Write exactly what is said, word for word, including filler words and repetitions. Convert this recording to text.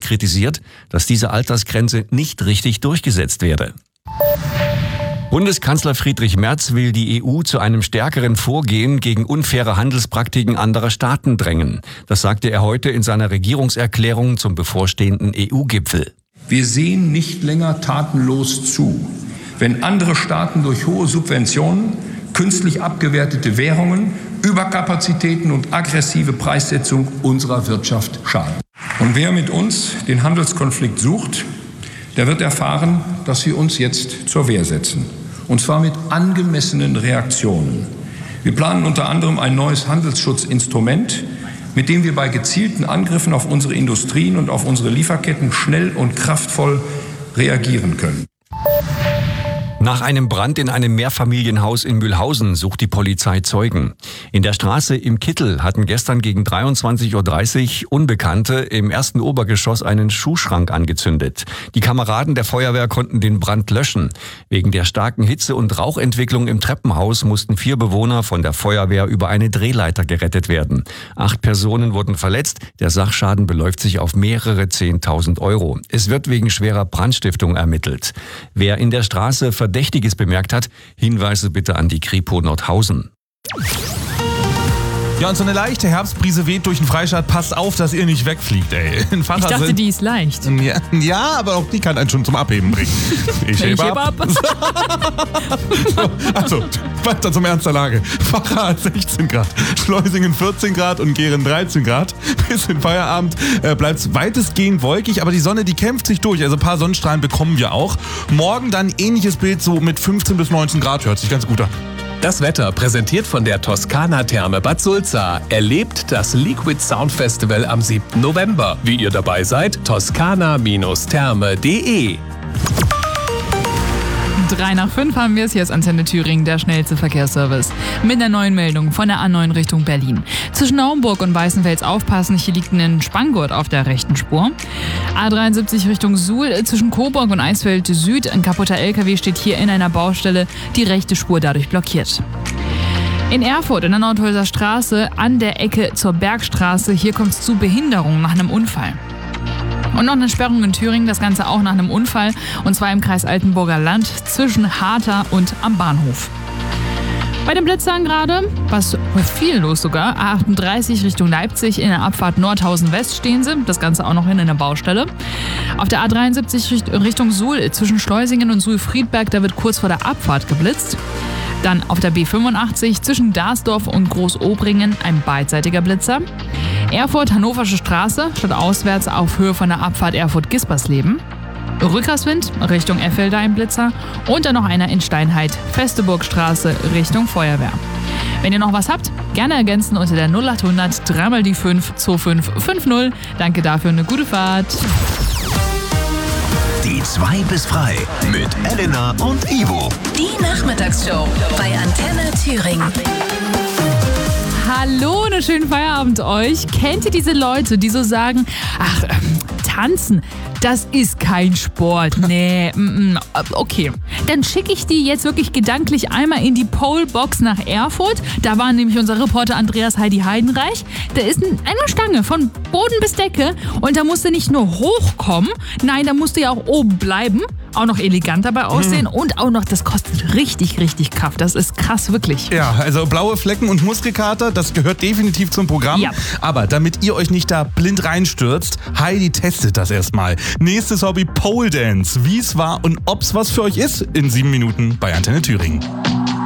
kritisiert, dass diese Altersgrenze nicht richtig durchgesetzt werde. Bundeskanzler Friedrich Merz will die E U zu einem stärkeren Vorgehen gegen unfaire Handelspraktiken anderer Staaten drängen. Das sagte er heute in seiner Regierungserklärung zum bevorstehenden E U-Gipfel. Wir sehen nicht länger tatenlos zu, wenn andere Staaten durch hohe Subventionen, künstlich abgewertete Währungen, Überkapazitäten und aggressive Preissetzung unserer Wirtschaft schaden. Und wer mit uns den Handelskonflikt sucht, der wird erfahren, dass wir uns jetzt zur Wehr setzen. Und zwar mit angemessenen Reaktionen. Wir planen unter anderem ein neues Handelsschutzinstrument, mit dem wir bei gezielten Angriffen auf unsere Industrien und auf unsere Lieferketten schnell und kraftvoll reagieren können. Nach einem Brand in einem Mehrfamilienhaus in Mühlhausen sucht die Polizei Zeugen. In der Straße im Kittel hatten gestern gegen dreiundzwanzig Uhr dreißig Unbekannte im ersten Obergeschoss einen Schuhschrank angezündet. Die Kameraden der Feuerwehr konnten den Brand löschen. Wegen der starken Hitze und Rauchentwicklung im Treppenhaus mussten vier Bewohner von der Feuerwehr über eine Drehleiter gerettet werden. Acht Personen wurden verletzt. Der Sachschaden beläuft sich auf mehrere zehntausend Euro. Es wird wegen schwerer Brandstiftung ermittelt. Wer in der Straße Verdächtiges bemerkt hat, Hinweise bitte an die Kripo Nordhausen. Ja, und so eine leichte Herbstbrise weht durch den Freistaat. Passt auf, dass ihr nicht wegfliegt, ey. Ich dachte, sind, die ist leicht. Ja, ja, aber auch die kann einen schon zum Abheben bringen. Ich hebe ab. ab. So, also, weiter zum Ernst der Lage. Vacha hat sechzehn Grad, Schleusingen vierzehn Grad und Gehren dreizehn Grad. Bis in Feierabend äh, bleibt es weitestgehend wolkig, aber die Sonne, die kämpft sich durch. Also ein paar Sonnenstrahlen bekommen wir auch. Morgen dann ähnliches Bild, so mit fünfzehn bis neunzehn Grad. Hört sich ganz gut an. Das Wetter präsentiert von der Toskana Therme Bad Sulza. Erlebt das Liquid Sound Festival am siebten November. Wie ihr dabei seid, toskana Therme punkt de. Drei nach fünf haben wir es. Hier ist Antenne Thüringen, der schnellste Verkehrsservice. Mit der neuen Meldung von der A neun Richtung Berlin. Zwischen Naumburg und Weißenfels aufpassen, hier liegt ein Spanngurt auf der rechten Spur. A dreiundsiebzig Richtung Suhl, zwischen Coburg und Eisfeld Süd. Ein kaputter L K W steht hier in einer Baustelle, die rechte Spur dadurch blockiert. In Erfurt, in der Nordhäuser Straße, an der Ecke zur Bergstraße, hier kommt es zu Behinderungen nach einem Unfall. Und noch eine Sperrung in Thüringen, das Ganze auch nach einem Unfall, und zwar im Kreis Altenburger Land zwischen Hartha und am Bahnhof. Bei den Blitzern gerade, was viel los sogar, A achtunddreißig Richtung Leipzig, in der Abfahrt Nordhausen West stehen sie, das Ganze auch noch in einer Baustelle. Auf der A dreiundsiebzig Richtung Suhl, zwischen Schleusingen und Suhl-Friedberg, da wird kurz vor der Abfahrt geblitzt. Dann auf der B fünfundachtzig zwischen Darsdorf und Großobringen ein beidseitiger Blitzer. Erfurt, Hannoversche Straße, statt auswärts auf Höhe von der Abfahrt Erfurt-Gispersleben. Rückwärtswind Richtung Effelde ein Blitzer. Und dann noch einer in Steinheit, Festeburgstraße Richtung Feuerwehr. Wenn ihr noch was habt, gerne ergänzen unter der null achthundert drei mal die fünf zwei fünf fünf null. Danke dafür und eine gute Fahrt. Die zwei bis frei mit Elena und Ivo. Die Nachmittagsshow bei Antenne Thüringen. Hallo, einen schönen Feierabend euch. Kennt ihr diese Leute, die so sagen, ach, ähm, tanzen, das ist kein Sport. Nee, mm, mm, okay. Dann schicke ich die jetzt wirklich gedanklich einmal in die Polebox nach Erfurt. Da war nämlich unser Reporter Andreas Heidi Heidenreich. Da ist eine Stange von Boden bis Decke und da musst du nicht nur hochkommen, nein, da musst du ja auch oben bleiben. Auch noch elegant dabei aussehen mhm. und auch noch, das kostet richtig, richtig Kraft. Das ist krass, wirklich. Ja, also blaue Flecken und Muskelkater, das gehört definitiv zum Programm. Ja. Aber damit ihr euch nicht da blind reinstürzt, Heidi testet das erstmal. Nächstes Hobby Pole Dance. Wie es war und ob es was für euch ist, in sieben Minuten bei Antenne Thüringen.